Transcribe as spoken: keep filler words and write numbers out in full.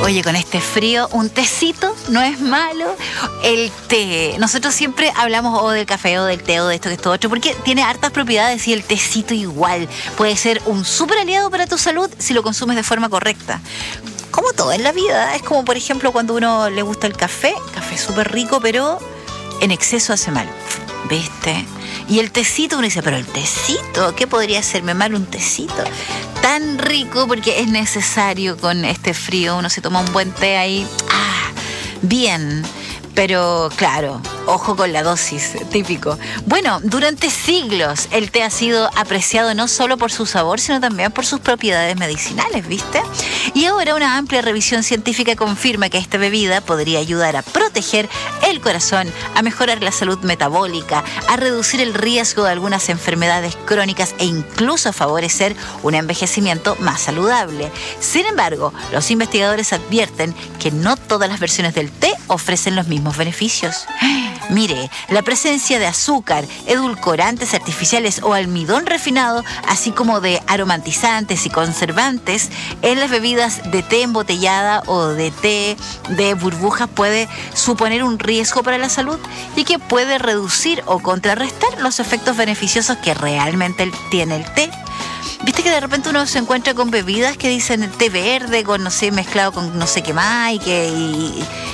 Oye, con este frío, un tecito no es malo. El té. Nosotros siempre hablamos o del café o del té o de esto que esto otro, porque tiene hartas propiedades y el tecito igual. Puede ser un súper aliado para tu salud si lo consumes de forma correcta. Como todo en la vida. Es como, por ejemplo, cuando uno le gusta el café. Café súper rico, pero en exceso hace mal. ¿Viste? Y el tecito, uno dice, pero el tecito, ¿qué podría hacerme mal un tecito? Tan rico porque es necesario con este frío. Uno se toma un buen té ahí, ah, bien. Pero claro, ojo con la dosis, típico. Bueno, durante siglos el té ha sido apreciado no solo por su sabor, sino también por sus propiedades medicinales, ¿viste? Y ahora una amplia revisión científica confirma que esta bebida podría ayudar a proteger el corazón, a mejorar la salud metabólica, a reducir el riesgo de algunas enfermedades crónicas e incluso a favorecer un envejecimiento más saludable. Sin embargo, los investigadores advierten que no todas las versiones del té ofrecen los mismos beneficios. Mire, la presencia de azúcar, edulcorantes artificiales o almidón refinado, así como de aromatizantes y conservantes en las bebidas de té embotellada o de té de burbujas puede suponer un riesgo para la salud y que puede reducir o contrarrestar los efectos beneficiosos que realmente tiene el té. Viste que de repente uno se encuentra con bebidas que dicen té verde con no sé, mezclado con no sé qué más y que... Y,